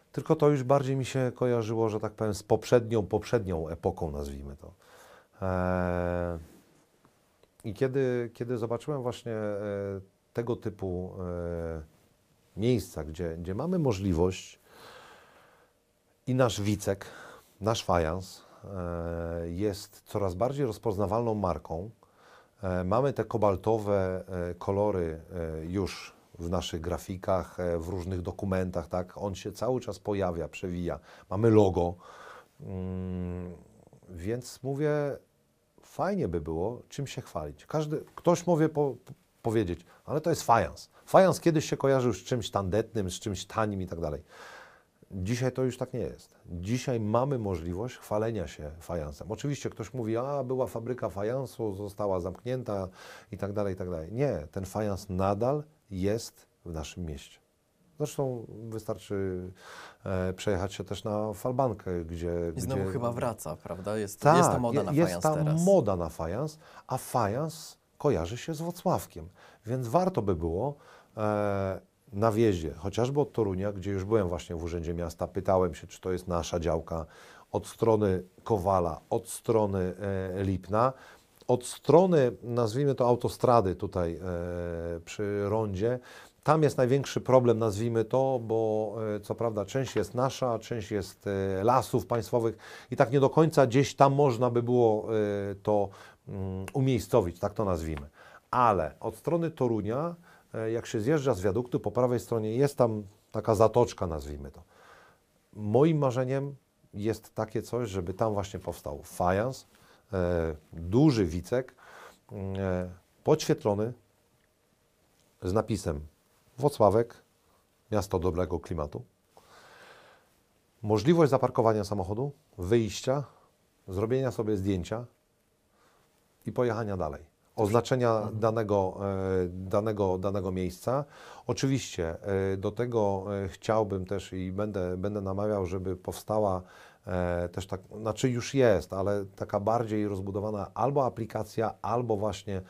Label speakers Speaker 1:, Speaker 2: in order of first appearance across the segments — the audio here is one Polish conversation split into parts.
Speaker 1: tylko to już bardziej mi się kojarzyło, że tak powiem, z poprzednią epoką, nazwijmy to. I kiedy zobaczyłem właśnie tego typu miejsca, gdzie mamy możliwość i nasz Wicek, nasz fajans jest coraz bardziej rozpoznawalną marką. Mamy te kobaltowe kolory już w naszych grafikach, w różnych dokumentach, tak? On się cały czas pojawia, przewija. Mamy logo, więc mówię, fajnie by było czym się chwalić. Ktoś może powiedzieć, ale to jest fajans. Fajans kiedyś się kojarzył z czymś tandetnym, z czymś tanim i tak dalej. Dzisiaj to już tak nie jest. Dzisiaj mamy możliwość chwalenia się fajansem. Oczywiście ktoś mówi, była fabryka fajansu, została zamknięta i tak dalej, i tak dalej. Nie, ten fajans nadal jest w naszym mieście. Zresztą wystarczy przejechać się też na Falbankę,
Speaker 2: I znowu chyba wraca, prawda? Jest
Speaker 1: tak,
Speaker 2: ta moda na fajans teraz.
Speaker 1: Jest ta moda na fajans, a fajans kojarzy się z Włocławkiem. Więc warto by było na wjeździe, chociażby od Torunia, gdzie już byłem właśnie w Urzędzie Miasta, pytałem się, czy to jest nasza działka, od strony Kowala, od strony Lipna, od strony, nazwijmy to, autostrady tutaj przy rondzie. Tam jest największy problem, nazwijmy to, bo co prawda część jest nasza, część jest lasów państwowych i tak nie do końca gdzieś tam można by było to umiejscowić, tak to nazwijmy. Ale od strony Torunia, jak się zjeżdża z wiaduktu, po prawej stronie jest tam taka zatoczka, nazwijmy to. Moim marzeniem jest takie coś, żeby tam właśnie powstał fajans, duży Wicek, podświetlony z napisem Włocławek, miasto dobrego klimatu. Możliwość zaparkowania samochodu, wyjścia, zrobienia sobie zdjęcia i pojechania dalej. Oznaczenia danego miejsca. Oczywiście do tego chciałbym też i będę namawiał, żeby powstała też tak, znaczy już jest, ale taka bardziej rozbudowana albo aplikacja, albo właśnie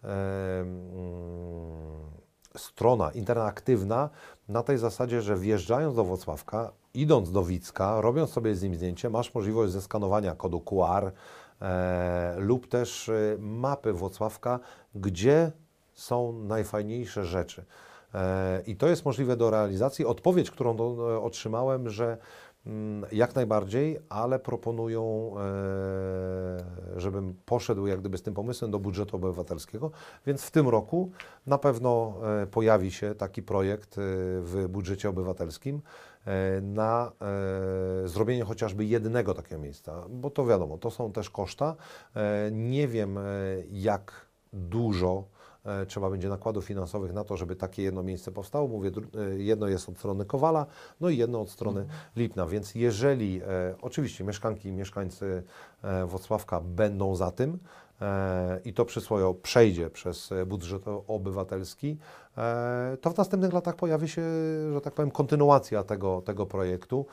Speaker 1: strona interaktywna na tej zasadzie, że wjeżdżając do Włocławka, idąc do Wicka, robiąc sobie z nim zdjęcie, masz możliwość zeskanowania kodu QR lub też mapy Włocławka, gdzie są najfajniejsze rzeczy. I to jest możliwe do realizacji. Odpowiedź, którą otrzymałem, że jak najbardziej, ale proponują, żebym poszedł jak gdyby z tym pomysłem do budżetu obywatelskiego, więc w tym roku na pewno pojawi się taki projekt w budżecie obywatelskim na zrobienie chociażby jednego takiego miejsca, bo to wiadomo, to są też koszta. Nie wiem, jak dużo trzeba będzie nakładów finansowych na to, żeby takie jedno miejsce powstało. Mówię, jedno jest od strony Kowala, no i jedno od strony Lipna. Więc jeżeli oczywiście mieszkanki i mieszkańcy Włocławka będą za tym i to przysłowie przejdzie przez budżet obywatelski, to w następnych latach pojawi się, że tak powiem, kontynuacja tego projektu.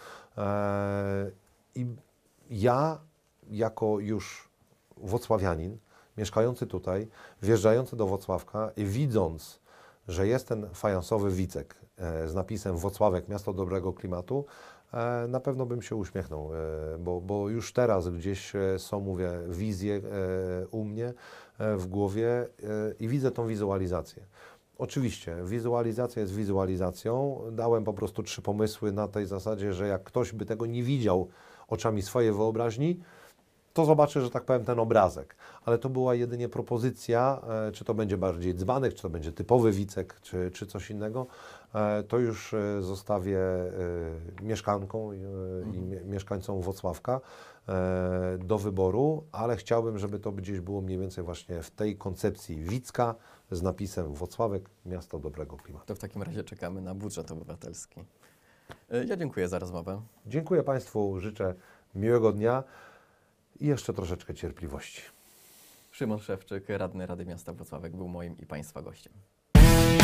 Speaker 1: I ja jako już włocławianin, mieszkający tutaj, wjeżdżający do Włocławka i widząc, że jest ten fajansowy Wicek z napisem Włocławek, miasto dobrego klimatu, na pewno bym się uśmiechnął, bo już teraz gdzieś są, mówię, wizje u mnie w głowie i widzę tą wizualizację. Oczywiście, wizualizacja jest wizualizacją. Dałem po prostu 3 pomysły na tej zasadzie, że jak ktoś by tego nie widział oczami swojej wyobraźni, to zobaczy, że tak powiem, ten obrazek. Ale to była jedynie propozycja, czy to będzie bardziej dzbanek, czy to będzie typowy Wicek, czy coś innego. To już zostawię mieszkankom i mieszkańcom Włocławka do wyboru, ale chciałbym, żeby to gdzieś było mniej więcej właśnie w tej koncepcji Wicka z napisem Włocławek, miasto dobrego klimatu.
Speaker 2: To w takim razie czekamy na budżet obywatelski. Ja dziękuję za rozmowę.
Speaker 1: Dziękuję Państwu, życzę miłego dnia i jeszcze troszeczkę cierpliwości.
Speaker 2: Szymon Szewczyk, radny Rady Miasta Włocławek, był moim i Państwa gościem.